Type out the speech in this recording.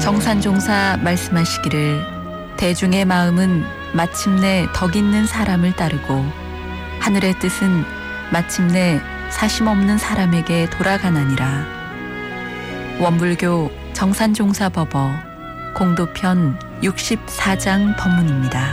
정산종사 말씀하시기를 대중의 마음은 마침내 덕 있는 사람을 따르고 하늘의 뜻은 마침내 사심 없는 사람에게 돌아가나니라. 원불교 정산종사법어 공도편 64장 법문입니다.